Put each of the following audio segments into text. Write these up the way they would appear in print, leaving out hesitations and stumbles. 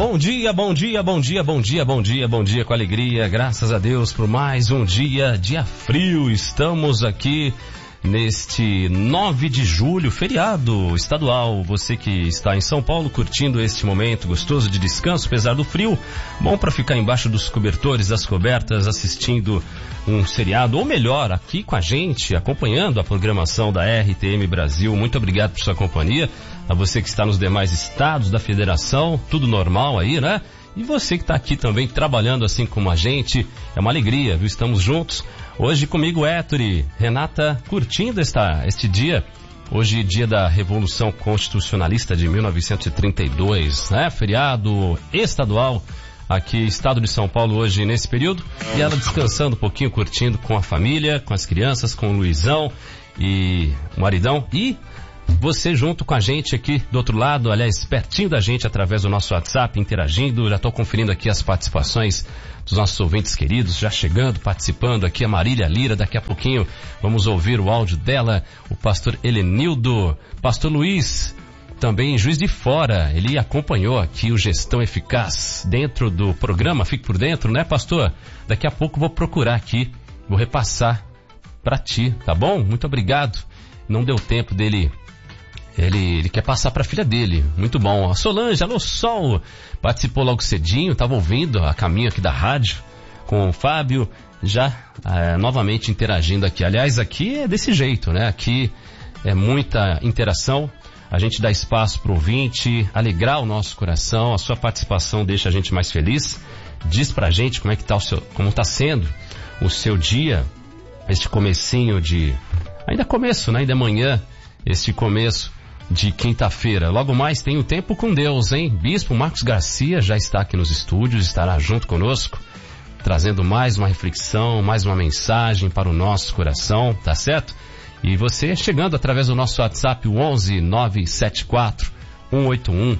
Bom dia, bom dia, bom dia, bom dia, bom dia, bom dia com alegria, graças a Deus por mais um dia frio. Estamos aqui neste 9 de julho, feriado estadual. Você que está em São Paulo curtindo este momento gostoso de descanso, apesar do frio, bom para ficar embaixo dos cobertores, das cobertas, assistindo um seriado, ou melhor, aqui com a gente, acompanhando a programação da RTM Brasil. Muito obrigado por sua companhia. A você que está nos demais estados da federação, tudo normal aí, né? E você que está aqui também trabalhando assim como a gente, é uma alegria, viu? Estamos juntos. Hoje comigo, Héctor, Renata, curtindo este dia. Hoje, dia da Revolução Constitucionalista de 1932, né? Feriado estadual aqui, estado de São Paulo, hoje nesse período. E ela descansando um pouquinho, curtindo com a família, com as crianças, com o Luizão e o maridão. E você junto com a gente aqui do outro lado, aliás, pertinho da gente através do nosso WhatsApp, interagindo. Já estou conferindo aqui as participações dos nossos ouvintes queridos, já chegando, participando aqui, a Marília Lira. Daqui a pouquinho vamos ouvir o áudio dela, o pastor Helenildo, pastor Luiz, também Juiz de Fora. Ele acompanhou aqui o Gestão Eficaz dentro do programa Fique por Dentro, né, pastor? Daqui a pouco vou procurar aqui, vou repassar para ti, tá bom? Muito obrigado. Não deu tempo dele. Ele quer passar para a filha dele. Muito bom. A Solange, alô Sol, participou logo cedinho, estava ouvindo a caminho aqui da rádio com o Fábio, já novamente interagindo aqui. Aliás, aqui é desse jeito, né? Aqui é muita interação. A gente dá espaço para o ouvinte, alegrar o nosso coração. A sua participação deixa a gente mais feliz. Diz pra gente como é que tá como tá sendo o seu dia, este comecinho de... Ainda começo, né? Ainda amanhã, este começo de quinta-feira. Logo mais tem o Tempo com Deus, hein? Bispo Marcos Garcia já está aqui nos estúdios, estará junto conosco, trazendo mais uma reflexão, mais uma mensagem para o nosso coração, tá certo? E você chegando através do nosso WhatsApp, o 11 974 181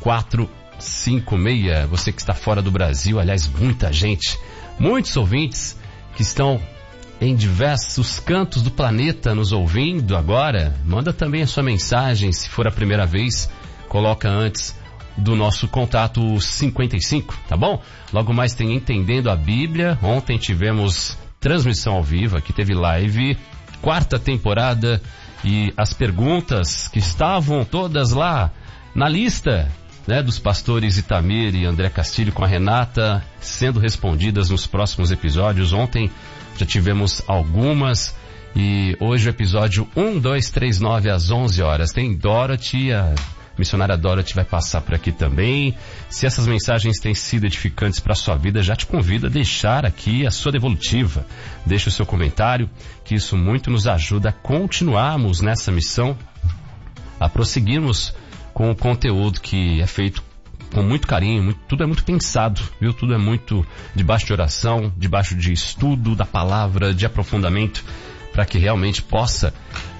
456. Você que está fora do Brasil, aliás, muita gente, muitos ouvintes que estão em diversos cantos do planeta nos ouvindo agora. Manda também a sua mensagem, se for a primeira vez, coloca antes do nosso contato 55, tá bom? Logo mais tem Entendendo a Bíblia. Ontem tivemos transmissão ao vivo, aqui teve live, 4ª temporada, e as perguntas que estavam todas lá na lista, né, dos pastores Itamir e André Castilho com a Renata, sendo respondidas nos próximos episódios. Ontem já tivemos algumas, e hoje o episódio 1239 às 11 horas. Tem Dorothy, a missionária Dorothy vai passar por aqui também. Se essas mensagens têm sido edificantes para a sua vida, já te convido a deixar aqui a sua devolutiva. Deixa o seu comentário, que isso muito nos ajuda a continuarmos nessa missão, a prosseguirmos com o conteúdo que é feito com muito carinho, tudo é muito pensado, viu? Tudo é muito debaixo de oração, debaixo de estudo da palavra, de aprofundamento, para que realmente possa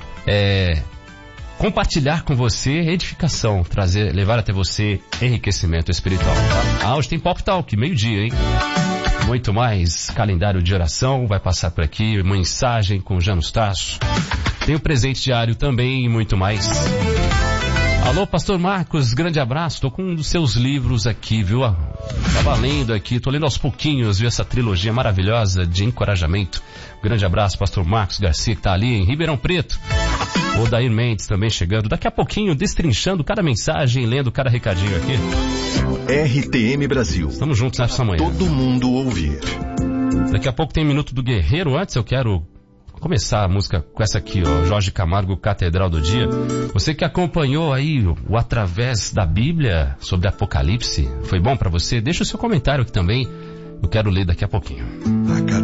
compartilhar com você edificação, levar até você enriquecimento espiritual, tá? Hoje tem Pop Talk, meio-dia, hein? Muito mais, calendário de oração vai passar por aqui, mensagem com Janus Tasso, tem o presente diário também e muito mais. Alô, pastor Marcos, grande abraço. Tô com um dos seus livros aqui, viu? Tava lendo aqui, tô lendo aos pouquinhos, viu? Essa trilogia maravilhosa de encorajamento. Grande abraço, pastor Marcos Garcia, que tá ali em Ribeirão Preto. O Dair Mendes também chegando. Daqui a pouquinho, destrinchando cada mensagem, lendo cada recadinho aqui. RTM Brasil. Estamos juntos nessa manhã. Todo mundo ouvir. Daqui a pouco tem Minuto do Guerreiro. Antes eu quero começar a música com essa aqui, ó, Jorge Camargo, Catedral do Dia. Você que acompanhou aí o Através da Bíblia sobre Apocalipse, foi bom pra você? Deixa o seu comentário aqui também, eu quero ler daqui a pouquinho.